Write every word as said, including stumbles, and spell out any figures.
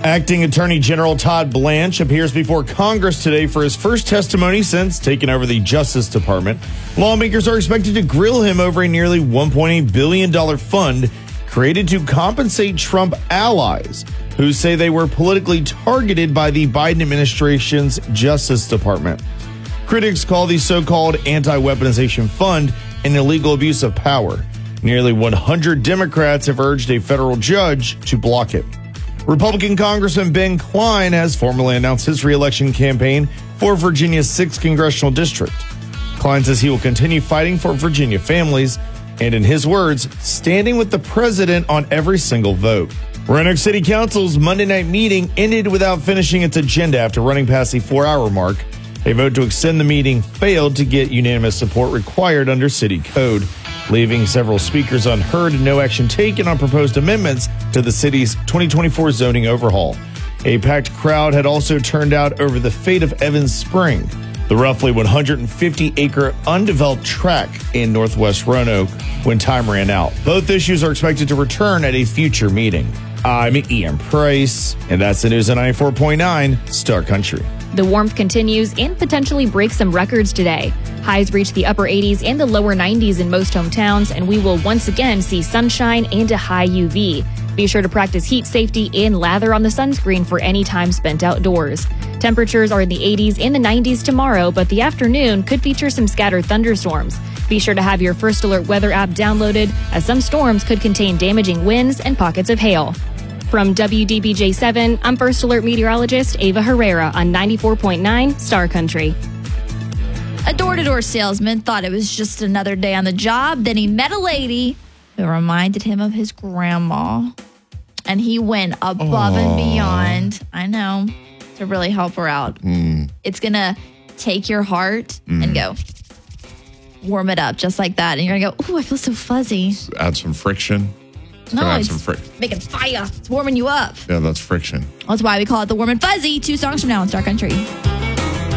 Acting Attorney General Todd Blanche appears before Congress today for his first testimony since taking over the Justice Department. Lawmakers are expected to grill him over a nearly one point eight billion dollars fund created to compensate Trump allies who say they were politically targeted by the Biden administration's Justice Department. Critics call the so-called anti-weaponization fund an illegal abuse of power. Nearly one hundred Democrats have urged a federal judge to block it. Republican Congressman Ben Cline has formally announced his reelection campaign for Virginia's sixth Congressional District. Cline says he will continue fighting for Virginia families and, in his words, standing with the president on every single vote. Roanoke City Council's Monday night meeting ended without finishing its agenda after running past the four-hour mark. A vote to extend the meeting failed to get unanimous support required under city code, leaving several speakers unheard and no action taken on proposed amendments to the city's twenty twenty-four zoning overhaul. A packed crowd had also turned out over the fate of Evans Spring, the roughly one hundred fifty acre undeveloped tract in northwest Roanoke, when time ran out. Both issues are expected to return at a future meeting. I'm Ian Price, and that's the news on ninety-four point nine Star Country. The warmth continues and potentially breaks some records today. Highs reach the upper eighties and the lower nineties in most hometowns, and we will once again see sunshine and a high U V. Be sure to practice heat safety and lather on the sunscreen for any time spent outdoors. Temperatures are in the eighties and the nineties tomorrow, but the afternoon could feature some scattered thunderstorms. Be sure to have your First Alert weather app downloaded, as some storms could contain damaging winds and pockets of hail. From W D B J seven, I'm First Alert meteorologist Ava Herrera on ninety-four point nine Star Country. A door-to-door salesman thought it was just another day on the job. Then he met a lady who reminded him of his grandma. And he went above Aww. and beyond, I know, to really help her out. Mm. It's going to take your heart mm. and go warm it up just like that. And you're going to go, ooh, I feel so fuzzy. Add some friction. It's no, it's some fric- making fire. It's warming you up. Yeah, that's friction. That's why we call it the Warm and Fuzzy. Two songs from now on Star Country.